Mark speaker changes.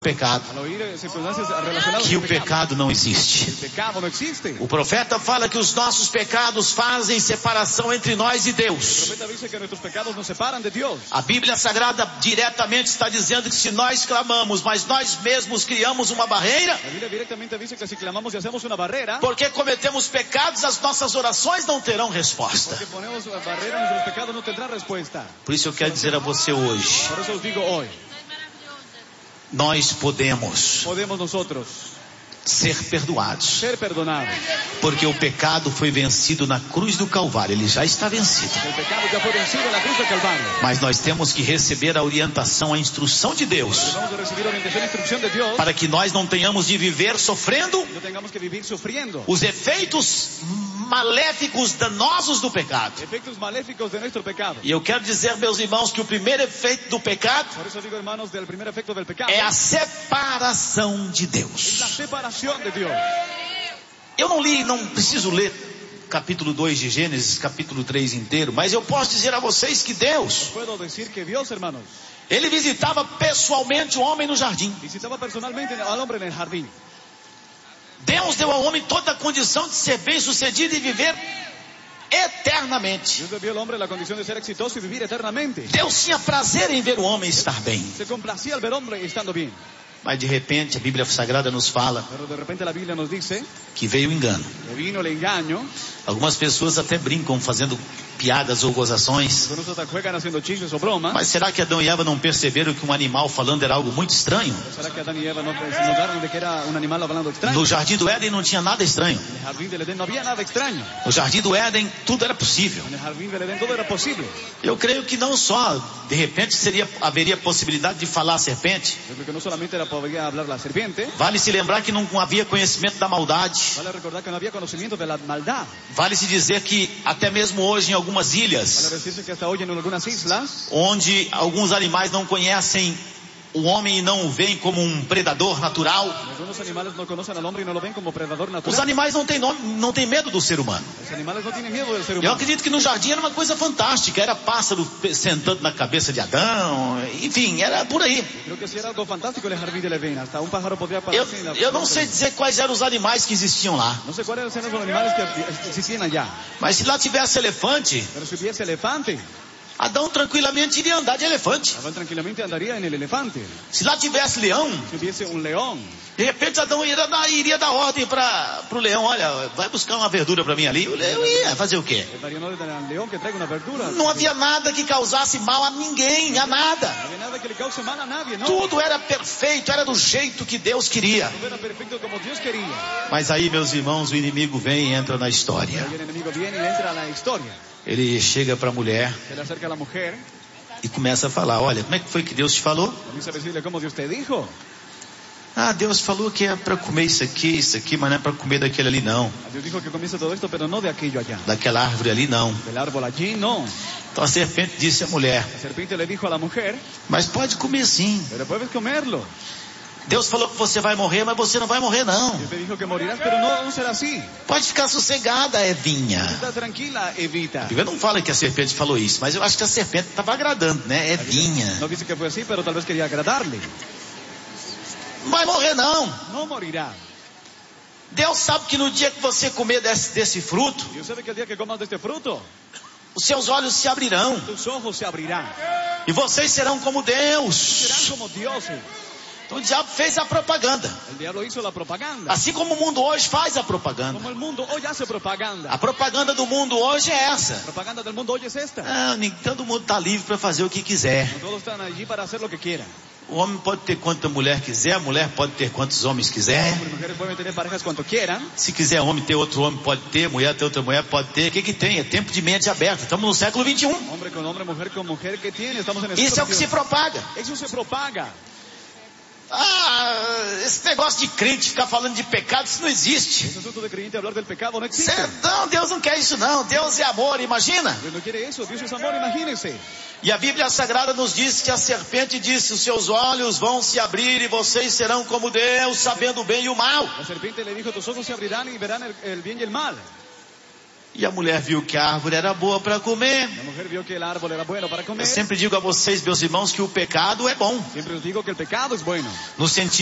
Speaker 1: pecado, que o pecado não existe. O profeta fala que os nossos pecados fazem separação entre nós e Deus. A Bíblia Sagrada diretamente está dizendo que se nós clamamos, mas nós mesmos criamos uma barreira, porque cometemos pecados, as nossas orações não terão resposta. Por isso eu quero dizer a você hoje, nós podemos ser perdoados, porque o pecado foi vencido na cruz do Calvário. Ele já está vencido, mas nós temos que receber a orientação, a instrução de Deus, para que nós não tenhamos de viver sofrendo os efeitos maléficos, danosos do pecado. E eu quero dizer, meus irmãos, que o primeiro efeito do pecado é a separação de Deus. Eu não preciso ler capítulo 2 de Gênesis, capítulo 3 inteiro, mas eu posso dizer a vocês que Deus, Ele visitava pessoalmente o homem no jardim. Deus deu ao homem toda a condição de ser bem sucedido e viver eternamente. Deus tinha prazer em ver o homem estar bem. Mas de repente a Bíblia Sagrada nos fala que veio o engano. Algumas pessoas até brincam fazendo piadas ou gozações. Mas será que Adão e Eva não perceberam que um animal falando era algo muito estranho? No Jardim do Éden não tinha nada estranho. No Jardim do Éden tudo era possível. Eu creio que não só, de repente haveria possibilidade de falar a serpente. Vale se lembrar que não havia conhecimento da maldade. Vale se dizer que até mesmo hoje em algumas ilhas, onde alguns animais não conhecem o homem e não o veem como um predador natural, os animais não têm medo do ser humano. Eu acredito que no jardim era uma coisa fantástica. Era pássaro sentando na cabeça de Adão. Enfim, era por aí. Eu não sei dizer quais eram os animais que existiam lá. Mas se lá tivesse elefante, Adão tranquilamente iria andar de elefante. Se lá tivesse leão, de repente Adão iria dar ordem para o leão: olha, vai buscar uma verdura para mim ali. O leão ia fazer o quê? Não havia nada que causasse mal a ninguém, a nada. Tudo era perfeito, era do jeito que Deus queria. Mas aí, meus irmãos, o inimigo vem e entra na história. Ele chega para a mulher e começa a falar: olha, como é que foi que Deus te falou? Ah, Deus falou que é para comer isso aqui, mas não é para comer daquele ali não. Daquela árvore ali não. Então a serpente disse à mulher: mas pode comer sim. Deus falou que você vai morrer, mas você não vai morrer não. Pode ficar sossegada, Evinha. A Bíblia não fala que a serpente falou isso, mas eu acho que a serpente estava agradando, né? Evinha. Não vai morrer não. Não morirá. Deus sabe que no dia que você comer desse fruto, os seus olhos se abrirão. E vocês serão como Deus. Então o diabo fez a propaganda. Assim como o mundo hoje faz a propaganda. A propaganda do mundo hoje é essa. Todo mundo está livre para fazer o que quiser. O homem pode ter quanta mulher quiser, a mulher pode ter quantos homens quiser. Se quiser homem ter outro homem pode ter, mulher ter outra mulher pode ter. O que tem? É tempo de mente aberta. Estamos no século 21. Isso é o que se propaga. Esse negócio de crente ficar falando de pecado, isso não existe. Não, Deus não quer isso não. Deus é amor, imagina. E a Bíblia Sagrada nos diz que a serpente disse: os seus olhos vão se abrir e vocês serão como Deus, sabendo o bem e o mal. E a mulher viu que a árvore era boa para comer. Eu sempre digo a vocês, meus irmãos, que o pecado é bom. No sentido